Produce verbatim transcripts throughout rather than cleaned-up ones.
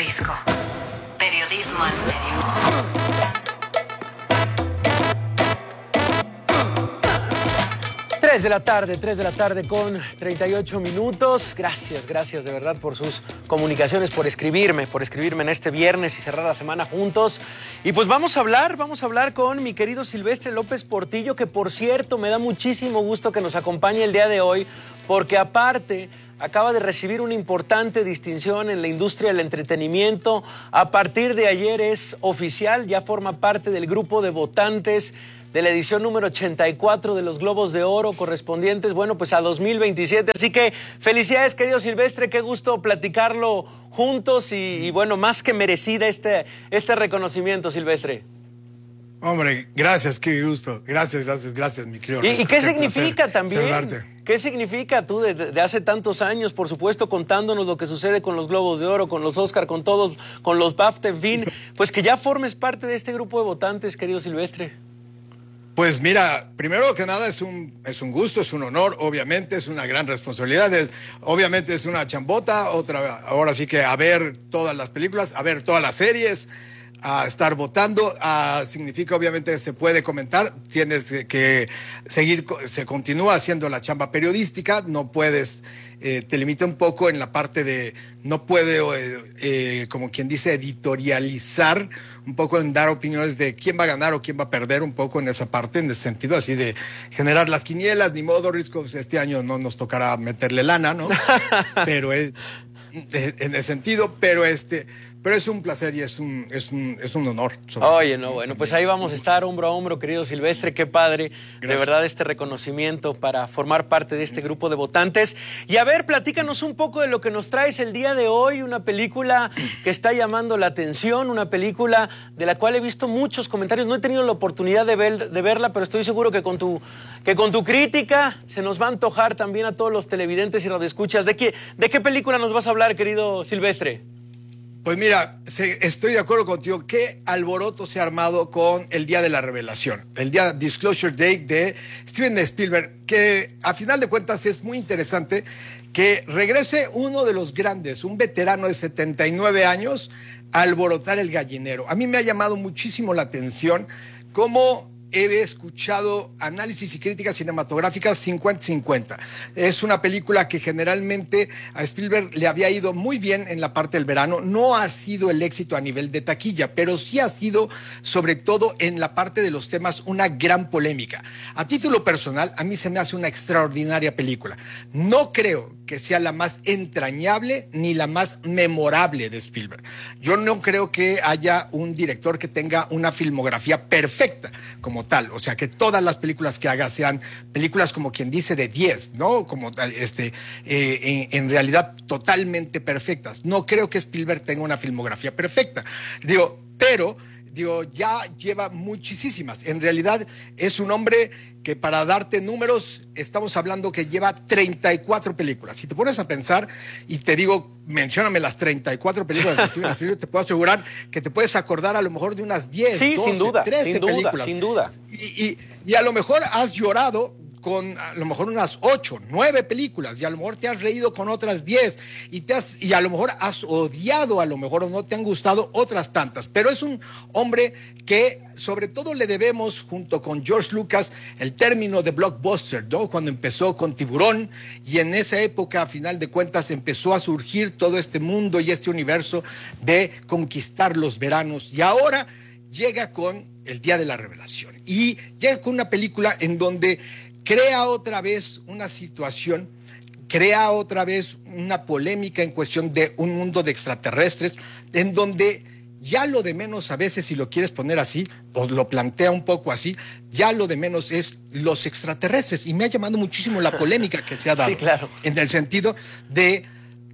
Risco. Periodismo en serio. tres de la tarde, tres de la tarde con treinta y ocho minutos. Gracias, gracias de verdad por sus comunicaciones, por escribirme, por escribirme en este viernes y cerrar la semana juntos. Y pues vamos a hablar, vamos a hablar con mi querido Silvestre López Portillo, que por cierto me da muchísimo gusto que nos acompañe el día de hoy, porque aparte acaba de recibir una importante distinción en la industria del entretenimiento. A partir de ayer es oficial, ya forma parte del grupo de votantes de la edición número ochenta y cuatro de los Globos de Oro correspondientes, bueno, pues a dos mil veintisiete. Así que felicidades, querido Silvestre, qué gusto platicarlo juntos y, y bueno, más que merecida este, este reconocimiento, Silvestre. Hombre, gracias, qué gusto. Gracias, gracias, gracias, mi querido. ¿Y, ¿y qué significa placer también? Saludarte. ¿Qué significa tú de, de hace tantos años, por supuesto, contándonos lo que sucede con los Globos de Oro, con los Oscar, con todos, con los BAFTA, en fin, pues que ya formes parte de este grupo de votantes, querido Silvestre? Pues mira, primero que nada es un, es un gusto, es un honor, obviamente es una gran responsabilidad, es, obviamente es una chambota, otra, ahora sí que a ver todas las películas, a ver todas las series, a estar votando, a, significa obviamente que se puede comentar, tienes que seguir, se continúa haciendo la chamba periodística, no puedes, eh, te limita un poco en la parte de, no puedo, eh, eh, como quien dice, editorializar, un poco en dar opiniones de quién va a ganar o quién va a perder, un poco en esa parte, en ese sentido, así de generar las quinielas, ni modo, Risco, pues este año no nos tocará meterle lana, ¿no? Pero es, en ese sentido, pero este... Pero es un placer y es un, es un, es un honor. Oye, no, bueno, pues ahí vamos a estar hombro a hombro, querido Silvestre, qué padre, gracias. De verdad, este reconocimiento para formar parte de este grupo de votantes. Y a ver, platícanos un poco de lo que nos traes el día de hoy, una película que está llamando la atención, una película de la cual he visto muchos comentarios, no he tenido la oportunidad de, ver, de verla, pero estoy seguro que con, tu, que con tu crítica se nos va a antojar también a todos los televidentes y radioescuchas. ¿De qué, de qué película nos vas a hablar, querido Silvestre? Pues mira, estoy de acuerdo contigo. Qué alboroto se ha armado con el Día de la Revelación, el Día Disclosure Day de Steven Spielberg, que a final de cuentas es muy interesante que regrese uno de los grandes, un veterano de setenta y nueve años, a alborotar el gallinero. A mí me ha llamado muchísimo la atención cómo he escuchado análisis y críticas cinematográficas cincuenta cincuenta. Es una película que generalmente a Spielberg le había ido muy bien en la parte del verano. No ha sido el éxito a nivel de taquilla, pero sí ha sido, sobre todo en la parte de los temas, una gran polémica. A título personal, a mí se me hace una extraordinaria película. No creo que sea la más entrañable ni la más memorable de Spielberg. Yo no creo que haya un director que tenga una filmografía perfecta como tal, o sea, que todas las películas que haga sean películas como quien dice de diez, ¿no? Como este, eh, en, en realidad totalmente perfectas. No creo que Spielberg tenga una filmografía perfecta. Digo, pero digo, ya lleva muchísimas. En realidad es un hombre que, para darte números, estamos hablando que lleva treinta y cuatro películas. Si te pones a pensar y te digo, mencióname las treinta y cuatro películas de Steven Spielberg, te puedo asegurar que te puedes acordar a lo mejor de unas diez, sí, doce, sin duda, trece sin duda, películas. sin duda. Y, y, y a lo mejor has llorado con a lo mejor unas ocho, nueve películas, y a lo mejor te has reído con otras diez, y, te has, y a lo mejor has odiado, a lo mejor o no te han gustado otras tantas, pero es un hombre que sobre todo le debemos, junto con George Lucas, el término de blockbuster, ¿no? Cuando empezó con Tiburón, y en esa época, a final de cuentas, empezó a surgir todo este mundo y este universo de conquistar los veranos, y ahora llega con el Día de la Revelación, y llega con una película en donde crea otra vez una situación, crea otra vez una polémica en cuestión de un mundo de extraterrestres, en donde ya lo de menos, a veces, si lo quieres poner así, o lo plantea un poco así, ya lo de menos es los extraterrestres. Y me ha llamado muchísimo la polémica que se ha dado. Sí, claro. En el sentido de,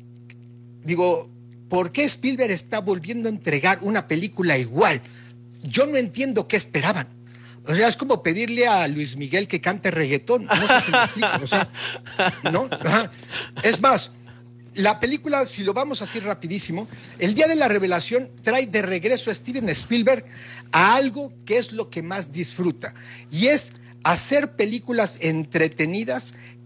digo, ¿por qué Spielberg está volviendo a entregar una película igual? Yo no entiendo qué esperaban. O sea, es como pedirle a Luis Miguel que cante reggaetón. No sé si me explico. O sea, ¿no? Ajá. Es más, la película, si lo vamos así rapidísimo, el Día de la Revelación trae de regreso a Steven Spielberg a algo que es lo que más disfruta. Y es hacer películas entretenidas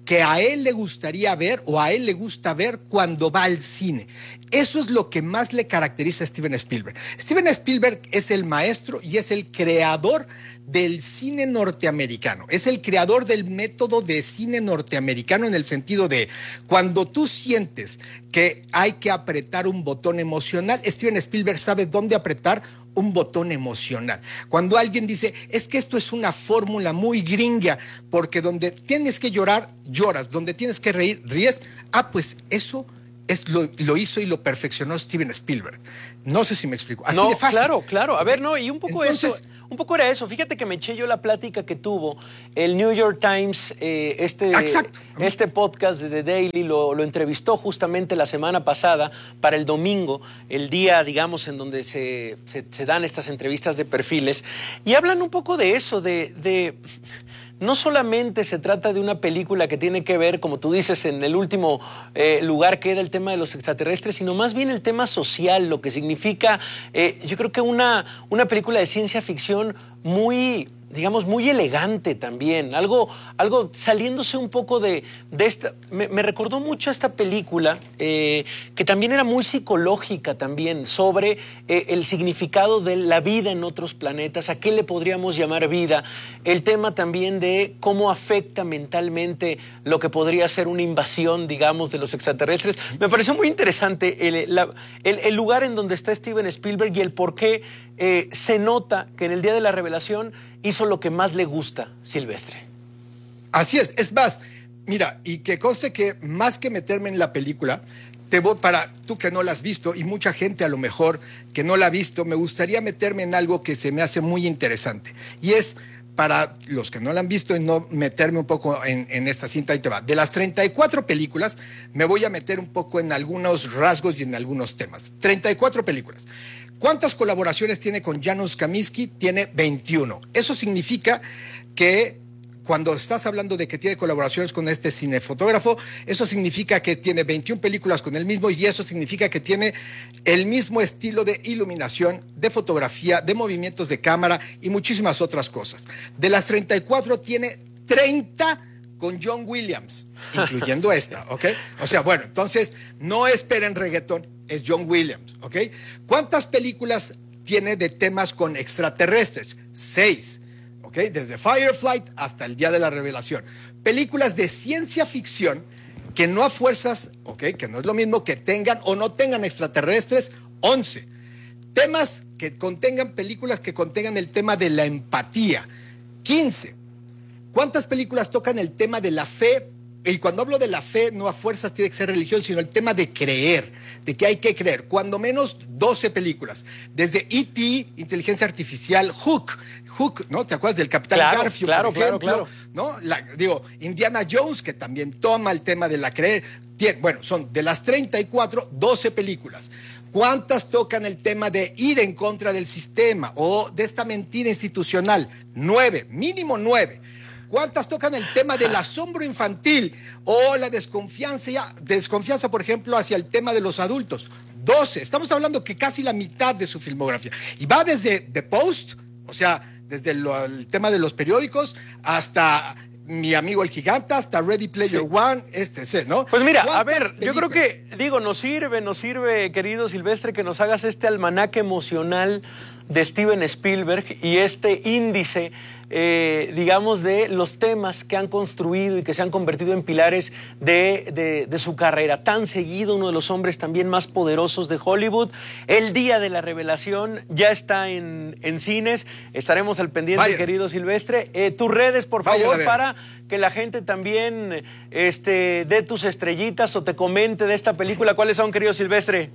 que a él le gustaría ver o a él le gusta ver cuando va al cine. Eso es lo que más le caracteriza a Steven Spielberg. Steven Spielberg es el maestro y es el creador del cine norteamericano. Es el creador del método de cine norteamericano en el sentido de cuando tú sientes que hay que apretar un botón emocional, Steven Spielberg sabe dónde apretar un botón emocional. Cuando alguien dice, es que esto es una fórmula muy gringa, porque donde tienes que llorar, lloras, donde tienes que reír, ríes, ah, pues eso es lo, lo hizo y lo perfeccionó Steven Spielberg. No sé si me explico. Así no, de fácil. Claro, claro. A ver, no, y un poco Entonces, eso, un poco era eso. Fíjate que me eché yo la plática que tuvo el New York Times, eh, este, exacto. este podcast de The Daily, lo, lo entrevistó justamente la semana pasada para el domingo, el día, digamos, en donde se, se, se dan estas entrevistas de perfiles, y hablan un poco de eso, de... de no solamente se trata de una película que tiene que ver, como tú dices, en el último eh, lugar queda el tema de los extraterrestres, sino más bien el tema social, lo que significa, eh, yo creo que una, una película de ciencia ficción muy, digamos, muy elegante también, algo, algo saliéndose un poco de, de esta... Me, me recordó mucho a esta película, eh, que también era muy psicológica también, sobre eh, el significado de la vida en otros planetas, a qué le podríamos llamar vida, el tema también de cómo afecta mentalmente lo que podría ser una invasión, digamos, de los extraterrestres. Me pareció muy interesante el, la, el, el lugar en donde está Steven Spielberg y el por qué eh, se nota que en el día de la revelación hizo lo que más le gusta, Silvestre. Así es, es más, mira, y que conste que más que meterme en la película, te voy para tú que no la has visto y mucha gente a lo mejor que no la ha visto, me gustaría meterme en algo que se me hace muy interesante. Y es para los que no la han visto y no meterme un poco en, en esta cinta, ahí te va. De las treinta y cuatro películas, me voy a meter un poco en algunos rasgos y en algunos temas. treinta y cuatro películas. ¿Cuántas colaboraciones tiene con Janusz Kaminski? Tiene veintiuno. Eso significa que cuando estás hablando de que tiene colaboraciones con este cinefotógrafo, eso significa que tiene veintiuna películas con el mismo y eso significa que tiene el mismo estilo de iluminación, de fotografía, de movimientos de cámara y muchísimas otras cosas. De las treinta y cuatro tiene treinta con John Williams, incluyendo esta, ¿ok? O sea, bueno, entonces no esperen reggaetón, es John Williams, ¿ok? ¿Cuántas películas tiene de temas con extraterrestres? Seis. ¿Okay? Desde Firefly hasta el Día de la Revelación. Películas de ciencia ficción que no a fuerzas, ¿okay? Que no es lo mismo que tengan o no tengan extraterrestres, once. Temas que contengan, películas que contengan el tema de la empatía, quince. ¿Cuántas películas tocan el tema de la fe? Y cuando hablo de la fe, no a fuerzas tiene que ser religión, sino el tema de creer, de que hay que creer. Cuando menos doce películas. Desde E T, Inteligencia Artificial, Hook, Hook, ¿no? ¿Te acuerdas del Capitán claro, Garfio, claro, por ejemplo? Claro, claro. ¿No? La, digo, Indiana Jones, que también toma el tema de la creer. Tiene, bueno, son de las treinta y cuatro, doce películas. ¿Cuántas tocan el tema de ir en contra del sistema o de esta mentira institucional? Nueve, mínimo nueve. ¿Cuántas tocan el tema del asombro infantil o la desconfianza, desconfianza, por ejemplo, hacia el tema de los adultos? doce. Estamos hablando que casi la mitad de su filmografía. Y va desde The Post, o sea, desde lo, el tema de los periódicos, hasta Mi amigo el gigante, hasta Ready Player sí. One, este, sí, ¿no? Pues mira, a ver, películas? Yo creo que, digo, nos sirve, nos sirve, querido Silvestre, que nos hagas este almanaque emocional de Steven Spielberg y este índice, eh, digamos, de los temas que han construido y que se han convertido en pilares de, de, de su carrera. Tan seguido, uno de los hombres también más poderosos de Hollywood. El Día de la Revelación ya está en, en cines. Estaremos al pendiente, Vaya. querido Silvestre. Eh, tus redes, por favor, para que la gente también este, dé tus estrellitas o te comente de esta película. ¿Cuáles son, querido Silvestre?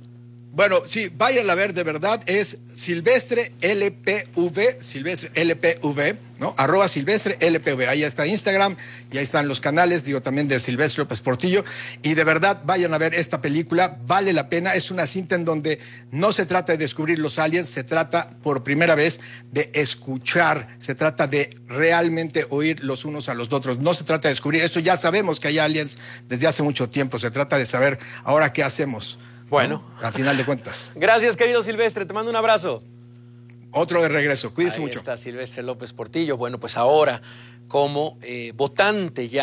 Bueno, sí, vayan a ver, de verdad, es Silvestre L P V, Silvestre L P V, ¿no? Arroba Silvestre L P V, ahí está Instagram y ahí están los canales, digo, también de Silvestre López Portillo, y de verdad, vayan a ver esta película, vale la pena, es una cinta en donde no se trata de descubrir los aliens, se trata por primera vez de escuchar, se trata de realmente oír los unos a los otros, no se trata de descubrir, eso ya sabemos que hay aliens desde hace mucho tiempo, se trata de saber ahora qué hacemos. Bueno. ¿No? Al final de cuentas. Gracias, querido Silvestre. Te mando un abrazo. Otro de regreso. Cuídese Ahí mucho. Está Silvestre López Portillo. Bueno, pues ahora, como eh, votante ya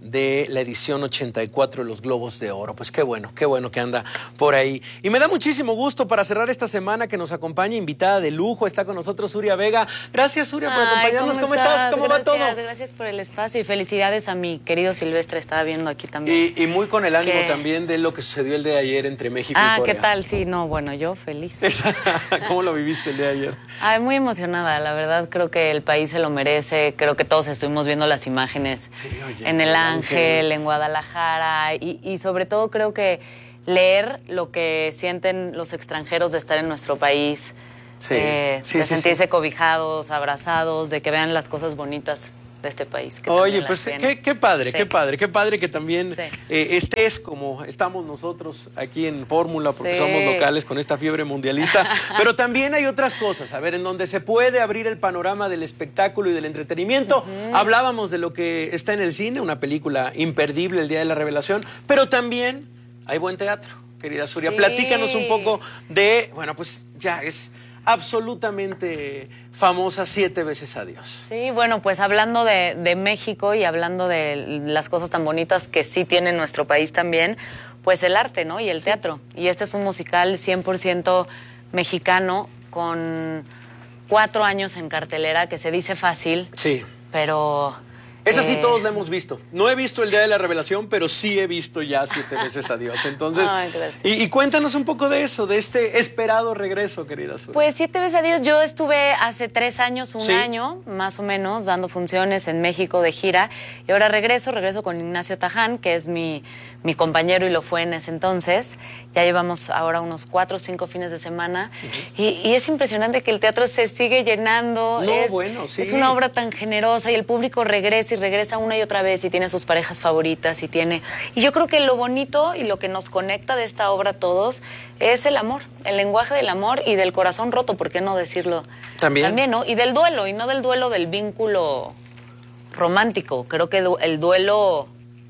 de la edición ochenta y cuatro de los Globos de Oro. Pues qué bueno, qué bueno que anda por ahí. Y me da muchísimo gusto para cerrar esta semana que nos acompaña, invitada de lujo, está con nosotros Surya Vega. Gracias, Surya, por Ay, acompañarnos. ¿Cómo, ¿Cómo estás? ¿Cómo gracias, va todo? Gracias por el espacio y felicidades a mi querido Silvestre, estaba viendo aquí también. Y, y muy con el ánimo ¿Qué? también de lo que sucedió el día de ayer entre México Ah, y Corea. ¿qué tal? Sí, no, bueno, yo feliz. ¿Cómo lo viviste el día de ayer? Ay, muy emocionada, la verdad creo que el país se lo merece, creo que todos estuvimos viendo las imágenes Sí, oye, en el el Ángel, Ángel. en Guadalajara y, y sobre todo creo que leer lo que sienten los extranjeros de estar en nuestro país, Sí, eh, sí, de sí, sentirse sí. cobijados, abrazados, de que vean las cosas bonitas de este país. Que Oye, también pues las qué, tiene. qué padre, Sí. qué padre, qué padre que también Sí. eh, estés como estamos nosotros aquí en Fórmula, porque Sí. somos locales con esta fiebre mundialista. Pero también hay otras cosas, a ver, en donde se puede abrir el panorama del espectáculo y del entretenimiento. Uh-huh. Hablábamos de lo que está en el cine, una película imperdible, El Día de la Revelación, pero también hay buen teatro, querida Surya. Sí. Platícanos un poco de, bueno, pues ya es absolutamente famosa, Siete veces adiós. Sí, bueno, pues hablando de, de México y hablando de las cosas tan bonitas que sí tiene nuestro país también, pues el arte, ¿no? Y el sí. teatro. Y este es un musical cien por ciento mexicano con cuatro años en cartelera, que se dice fácil. Sí. Pero... Esa sí eh... todos la hemos visto. No he visto El Día de la Revelación, pero sí he visto ya Siete veces adiós. Entonces, Ay, gracias. Y, y cuéntanos un poco de eso, de este esperado regreso, querida Surya. Pues Siete veces adiós, yo estuve hace tres años, un ¿Sí? año, más o menos, dando funciones en México de gira. Y ahora regreso, regreso con Ignacio Taján, que es mi, mi compañero y lo fue en ese entonces. Ya llevamos ahora unos cuatro o cinco fines de semana. Uh-huh. y, y es impresionante que el teatro se sigue llenando. No, es, bueno, sí. Es una obra tan generosa y el público regresa y regresa una y otra vez y tiene sus parejas favoritas y tiene... Y yo creo que lo bonito y lo que nos conecta de esta obra a todos es el amor, el lenguaje del amor y del corazón roto, ¿por qué no decirlo? También. También, ¿no? Y del duelo, y no del duelo del vínculo romántico. Creo que el duelo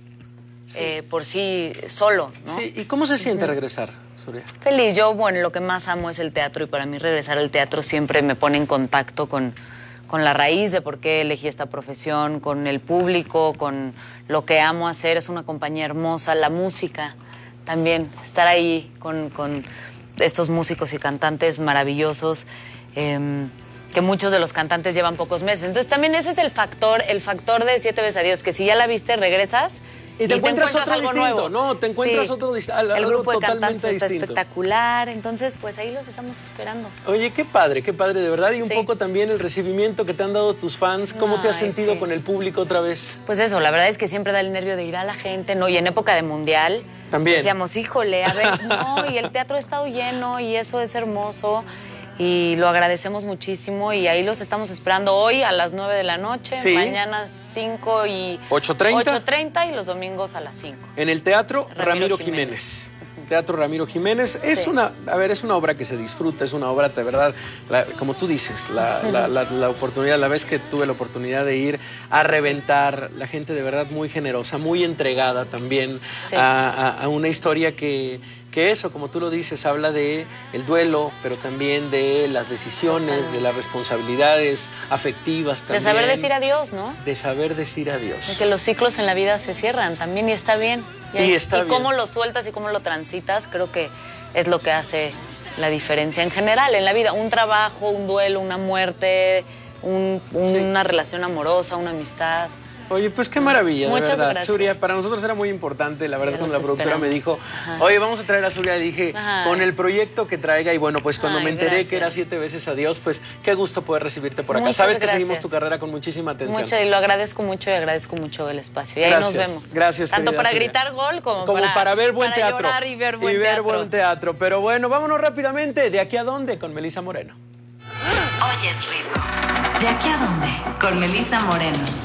sí. eh, por sí solo, ¿no? Sí, ¿y cómo se siente uh-huh. regresar, Surya? Feliz. Yo, bueno, lo que más amo es el teatro y para mí regresar al teatro siempre me pone en contacto con... con la raíz de por qué elegí esta profesión, con el público, con lo que amo hacer. Es una compañía hermosa, la música también, estar ahí con, con estos músicos y cantantes maravillosos, eh, que muchos de los cantantes llevan pocos meses. Entonces también ese es el factor, el factor de Siete veces adiós, que si ya la viste, regresas... Y te, y encuentras, te encuentras otro algo distinto, nuevo. ¿no? Te encuentras sí. otro distinto, el grupo de totalmente cantantes está distinto. espectacular, entonces pues ahí los estamos esperando. Oye, qué padre, qué padre, de verdad, y un sí. poco también el recibimiento que te han dado tus fans, ¿cómo Ay, te has sentido sí. con el público otra vez? Pues eso, la verdad es que siempre da el nervio de ir a la gente, ¿no? Y en época de mundial, también decíamos, híjole, a ver, no, y el teatro ha estado lleno y eso es hermoso. Y lo agradecemos muchísimo y ahí los estamos esperando hoy a las nueve de la noche, ¿Sí? mañana cinco y... ¿ocho treinta? Y los domingos a las cinco. En el Teatro Ramiro, Ramiro Jiménez. Jiménez. Teatro Ramiro Jiménez. Es sí. una, a ver, es una obra que se disfruta, es una obra, de verdad, la, como tú dices, la, la, la, la oportunidad, la vez que tuve la oportunidad de ir a reventar, la gente de verdad muy generosa, muy entregada también sí. a, a, a una historia que... que eso, como tú lo dices, habla de el duelo, pero también de las decisiones, de las responsabilidades afectivas también. De saber decir adiós, ¿no? De saber decir adiós. De que los ciclos en la vida se cierran también y está bien. Y, y está y bien. cómo lo sueltas y cómo lo transitas, creo que es lo que hace la diferencia en general en la vida. Un trabajo, un duelo, una muerte, un, un, sí. una relación amorosa, una amistad. Oye, pues qué maravilla, Muchas de verdad. Gracias. Surya, para nosotros era muy importante, la verdad, Ya cuando la productora esperamos. me dijo, Ajá. oye, vamos a traer a Surya, dije, Ajá. con el proyecto que traiga, y bueno, pues cuando Ay, me enteré gracias. que era Siete veces adiós, pues qué gusto poder recibirte por acá. Muchas Sabes que gracias. seguimos tu carrera con muchísima atención. Mucho, y lo agradezco mucho y agradezco mucho el espacio. Y ahí gracias, nos vemos. Gracias, Tanto querida para Surya. gritar gol como, como para, para ver buen para teatro. llorar y ver buen y ver teatro. buen teatro. Pero bueno, vámonos rápidamente. ¿De aquí a dónde? Con Melissa Moreno. Oyes Risco. ¿De aquí a dónde? Con Melissa Moreno.